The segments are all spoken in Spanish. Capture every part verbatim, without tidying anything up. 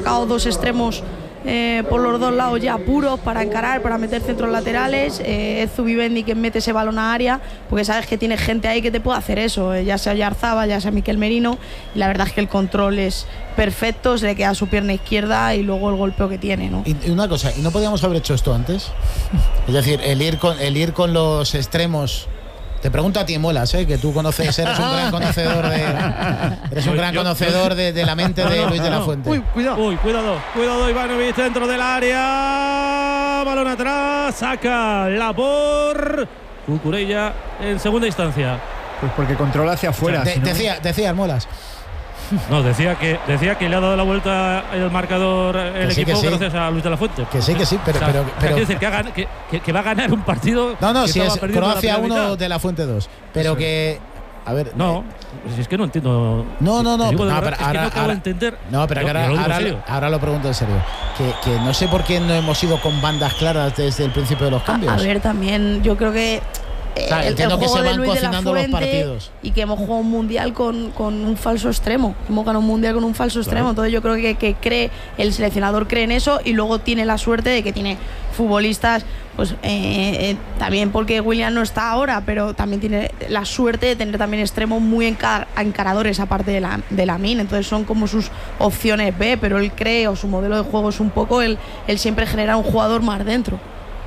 sacado dos extremos eh, por los dos lados ya puros para encarar, para meter centros laterales. eh, es Zubimendi quien mete ese balón a área, porque sabes que tiene gente ahí que te puede hacer eso, eh, ya sea Oyarzabal, ya sea Mikel Merino, y la verdad es que el control es perfecto, se le queda su pierna izquierda y luego el golpeo que tiene, ¿no? Y una cosa, ¿y no podíamos haber hecho esto antes? Es decir, el ir con, el ir con los extremos. Te pregunto a ti, Muelas, ¿eh? Que tú conoces, eres un gran conocedor de, eres un gran yo, conocedor de, de la mente de no, Luis de la no. Fuente. Uy, cuidado. Uy, cuidado, cuidado, Ivanovic dentro del área. Balón atrás, saca Labor. Cucurella en segunda instancia. Pues porque controla hacia afuera. De, si no... Decía, decía Muelas. No, decía que decía que le ha dado la vuelta el marcador el sí, equipo sí. gracias a Luis de la Fuente. Que sí, que sí, pero. O sea, pero, pero quiere decir que, haga, que, que, que va a ganar un partido. no, no, que si es Croacia uno, de de la Fuente dos. Pero Eso. que. A ver. No, si es que no entiendo. No, no, no. Digo, de no, verdad, pero es que ahora, no acabo ahora, de entender. No, pero Yo- ahora, yo lo digo en ahora, serio. ahora lo pregunto en serio. Que, que no sé por qué no hemos ido con bandas claras desde el principio de los cambios. A, a ver, también yo creo que eh, O sea, el, entiendo el que juego se de van Luis de la cocinando los Fuente partidos. y que hemos jugado un mundial con, con un falso extremo. Hemos ganado un mundial con un falso extremo. Claro. Entonces yo creo que, que cree, el seleccionador cree en eso y luego tiene la suerte de que tiene futbolistas, pues eh, eh, también porque William no está ahora, pero también tiene la suerte de tener también extremos muy encar encaradores aparte de la, de la min. Entonces son como sus opciones B, pero él cree, o su modelo de juego es un poco el, el siempre generar un jugador más dentro.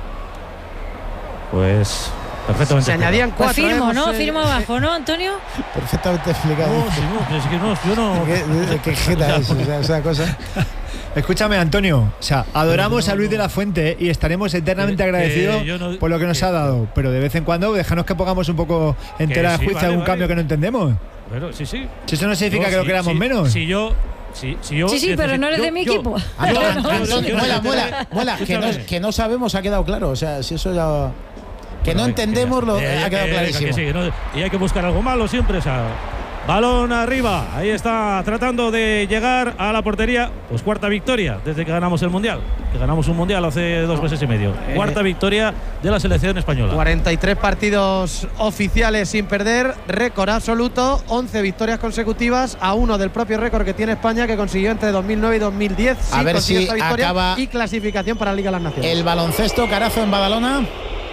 Pues perfectamente. Se añadían Pues cuatro. firmo, ¿eh? ¿no? Hemos, eh, Firmo abajo, ¿no, Antonio? Perfectamente explicado. No, sí, no, es que no, yo no. ¿Qué, qué jeta es esa, esa cosa? Escúchame, Antonio. O sea, adoramos a Luis de la Fuente y estaremos eternamente Que- que agradecidos yo no- por lo que nos que- ha dado. Pero de vez en cuando, déjanos que pongamos un poco en Que tela de sí, juicio vale, algún vale. cambio que no entendemos. Bueno, sí, sí. Si eso no significa No, que lo sí, queramos sí, menos. Si yo. Si, si yo Sí, sí, pero no eres yo- de mi yo- equipo. Antonio, yo- yo- Antonio, yo- muela, yo- muela, muela, que no, Escúchame. que no sabemos ha quedado claro. O sea, si eso ya. Que Bueno, no entendemos, lo, eh, ha que- quedado que- clarísimo. que sí, que no- y hay que buscar algo malo siempre. O sea, balón arriba. Ahí está tratando de llegar a la portería. Pues cuarta victoria desde que ganamos el Mundial. Que ganamos un Mundial hace dos meses y medio. Cuarta victoria de la selección española. cuarenta y tres partidos oficiales sin perder, récord absoluto, once victorias consecutivas, a uno del propio récord que tiene España, que consiguió entre dos mil nueve y dos mil diez. A Sí, ver consiguió si esta victoria acaba y clasificación para la Liga de las Naciones. El baloncesto, Carazo en Badalona.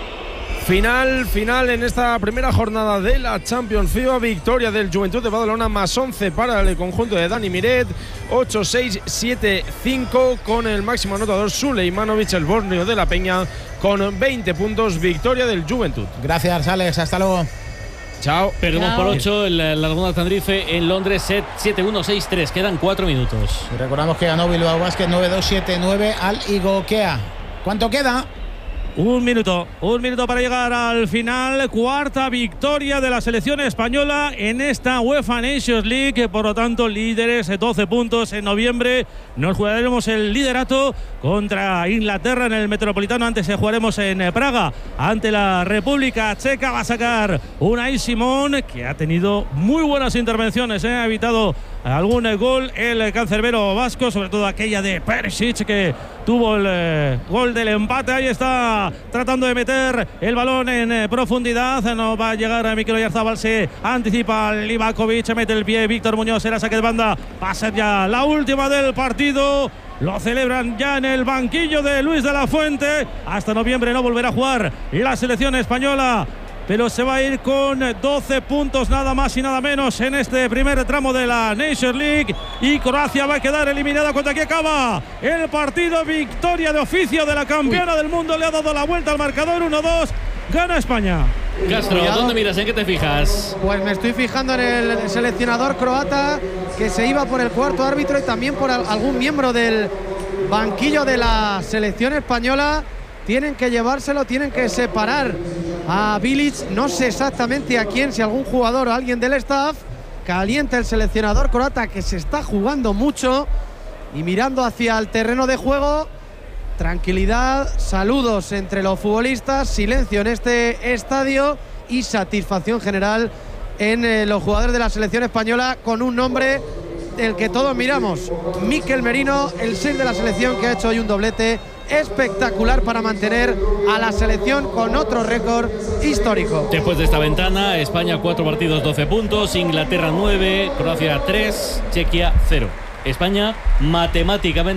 Final, final en esta primera jornada de la Champions FIBA. Victoria del Juventud de Badalona, más once para el conjunto de Dani Miret. ocho seis siete cinco con el máximo anotador Suleimanovic, el borneo de la Peña, con veinte puntos. Victoria del Juventud. Gracias, Alex. Hasta luego. Chao. Perdemos Chao. por ocho en la Laguna Tandrife en Londres, set siete uno seis tres. Quedan cuatro minutos. Y recordamos que ganó Bilbao Basket nueve dos siete nueve al Igokea. ¿Cuánto queda? Un minuto, un minuto para llegar al final. Cuarta victoria de la selección española en esta UEFA Nations League. Por lo tanto, líderes, doce puntos en noviembre. Nos jugaremos el liderato contra Inglaterra en el Metropolitano. Antes jugaremos en Praga ante la República Checa. Va a sacar Unai Simón, que ha tenido muy buenas intervenciones, ¿eh? Ha evitado algún gol el cancerbero vasco, sobre todo aquella de Perisic, que tuvo el eh, gol del empate. Ahí está tratando de meter el balón en eh, profundidad. No va a llegar a Mikel Oyarzabal, se anticipa Livakovic, mete el pie Víctor Muñoz, era saque de banda. Va a ser ya la última del partido. Lo celebran ya en el banquillo de Luis de la Fuente. Hasta noviembre no volverá a jugar la selección española, pero se va a ir con doce puntos nada más y nada menos en este primer tramo de la Nations League. Y Croacia va a quedar eliminada cuando aquí acaba el partido. Victoria de oficio de la campeona Uy. del mundo. Le ha dado la vuelta al marcador. uno dos. Gana España. Castro, Cuidado. ¿dónde miras? ¿En qué te fijas? Pues me estoy fijando en el seleccionador croata, que se iba por el cuarto árbitro y también por al- algún miembro del banquillo de la selección española. Tienen que llevárselo, tienen que separar a Bilic. No sé exactamente a quién, si algún jugador o alguien del staff. Calienta el seleccionador croata, que se está jugando mucho y mirando hacia el terreno de juego. Tranquilidad, saludos entre los futbolistas, silencio en este estadio y satisfacción general en eh, los jugadores de la selección española, con un nombre del que todos miramos: Mikel Merino, el seis de la selección, que ha hecho hoy un doblete espectacular para mantener a la selección con otro récord histórico. Después de esta ventana, España cuatro partidos, doce puntos, Inglaterra nueve, Croacia tres, Chequia cero. España matemáticamente